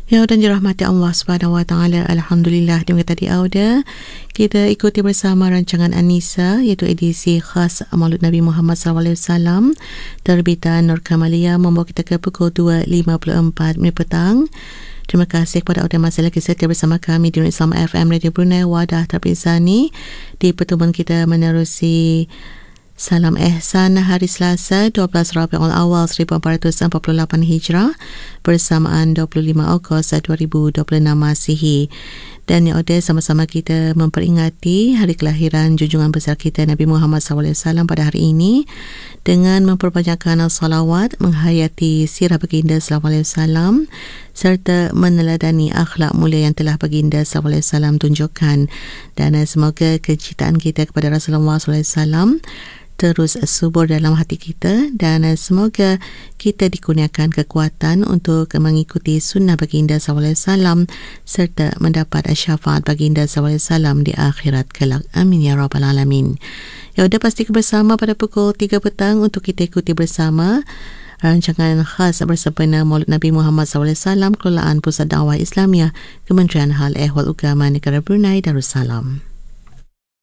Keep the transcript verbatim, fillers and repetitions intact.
Ya, dan dirahmati Allah Subhanahu Wa Taala. Alhamdulillah, di tadi audio kita ikuti bersama rancangan An-Nisa, iaitu edisi khas Maulid Nabi Muhammad sallallahu alaihi wasallam terbitan Nur Kamalia, membawa kita ke pukul dua lima puluh empat minit petang. Terima kasih kepada audio masa lagi setia bersama kami di Islam F M Radio Brunei, wadah terpisah ni di pertemuan kita menerusi Salam Ehsan hari Selasa dua belas Rabiul Awal seribu empat ratus empat puluh lapan Hijrah bersamaan dua puluh lima Ogos dua ribu dua puluh enam Masihi. Dan ya udah, sama-sama kita memperingati hari kelahiran junjungan besar kita Nabi Muhammad sallallahu alaihi wasallam pada hari ini dengan memperbanyakkan salawat, menghayati sirah baginda sallallahu alaihi wasallam serta meneladani akhlak mulia yang telah baginda sallallahu alaihi wasallam tunjukkan. Dan semoga kecintaan kita kepada Rasulullah sallallahu alaihi wasallam terus subur dalam hati kita, dan semoga kita dikurniakan kekuatan untuk mengikuti sunnah baginda sallallahu alaihi wasallam serta mendapat syafaat baginda sallallahu alaihi wasallam di akhirat kelak. Amin ya rabbal alamin. Ya udah, pastikan bersama pada pukul tiga petang untuk kita ikuti bersama rancangan khas bersempena Maulid Nabi Muhammad sallallahu alaihi wasallam, kelolaan Pusat Dakwah Islamiah, Kementerian Hal Ehwal Agama Negara Brunei Darussalam.